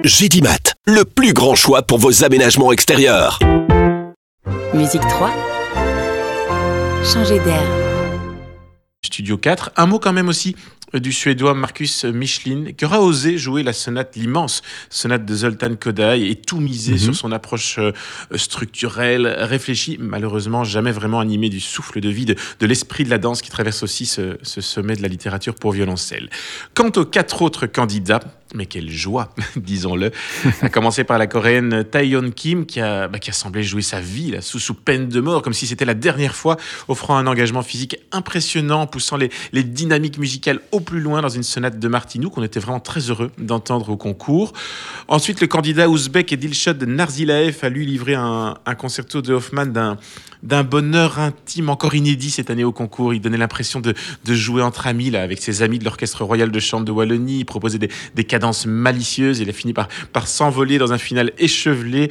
Gédimat, le plus grand choix pour vos aménagements extérieurs. Musique 3. Changer d'air. Studio 4. Un mot quand même aussi du suédois Marcus Michelin, qui aura osé jouer l'immense sonate de Zoltan Kodály et tout miser sur son approche structurelle, réfléchie, malheureusement jamais vraiment animée du souffle de vie, de l'esprit de la danse qui traverse aussi ce sommet de la littérature pour violoncelle. Quant aux 4 autres candidats, mais quelle joie, disons-le, à commencer par la coréenne Taeyeon Kim, qui a semblé jouer sa vie là, sous peine de mort, comme si c'était la dernière fois, offrant un engagement physique impressionnant, poussant les dynamiques musicales au plus loin dans une sonate de Martinook qu'on était vraiment très heureux d'entendre au concours. Ensuite, le candidat ouzbek Dilshod Narzilaev a lui livré un concerto de Hoffmann d'un bonheur intime encore inédit cette année au concours. Il donnait l'impression de jouer entre amis là, avec ses amis de l'Orchestre Royal de Chambre de Wallonie. Il proposait des cadences malicieuses. Il a fini par s'envoler dans un final échevelé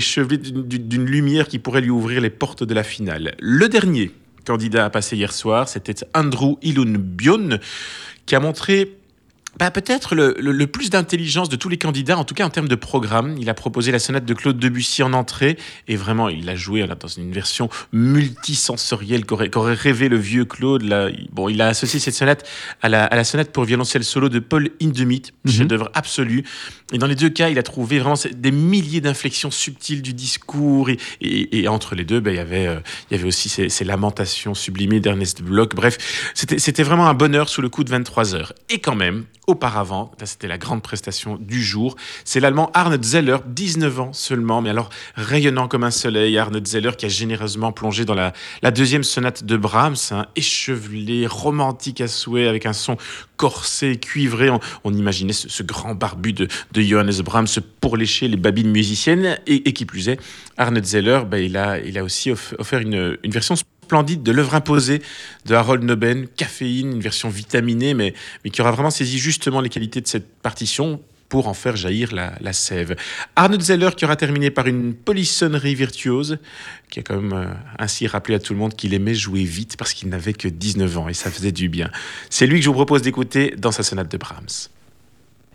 d'une lumière qui pourrait lui ouvrir les portes de la finale. Le dernier candidat à passer hier soir, c'était Andrew Ilunbjörn, qui a montré peut-être le plus d'intelligence de tous les candidats, en tout cas en termes de programme. Il a proposé la sonate de Claude Debussy en entrée, et vraiment, il l'a joué dans une version multisensorielle qu'aurait rêvé le vieux Claude. Là, il a associé cette sonate à la sonate pour violoncelle solo de Paul Hindemith, chef-d'œuvre absolu. Et dans les deux cas, il a trouvé vraiment des milliers d'inflexions subtiles du discours, et entre les deux, il y avait aussi ces lamentations sublimées d'Ernest Bloch. Bref, c'était vraiment un bonheur sous le coup de 23 heures. Et quand même, auparavant, là, c'était la grande prestation du jour, c'est l'Allemand Arne Zeller, 19 ans seulement, mais alors rayonnant comme un soleil. Arne Zeller qui a généreusement plongé dans la deuxième sonate de Brahms, échevelé, romantique à souhait, avec un son corsé, cuivré. On imaginait ce grand barbu de Johannes Brahms pour lécher les babines musiciennes. Et qui plus est, Arne Zeller, il a aussi offert une version splendide de l'œuvre imposée de Harold Neuben, Caféine, une version vitaminée, mais qui aura vraiment saisi justement les qualités de cette partition pour en faire jaillir la sève. Arne Zeller qui aura terminé par une polissonnerie virtuose, qui a quand même ainsi rappelé à tout le monde qu'il aimait jouer vite parce qu'il n'avait que 19 ans et ça faisait du bien. C'est lui que je vous propose d'écouter dans sa sonate de Brahms.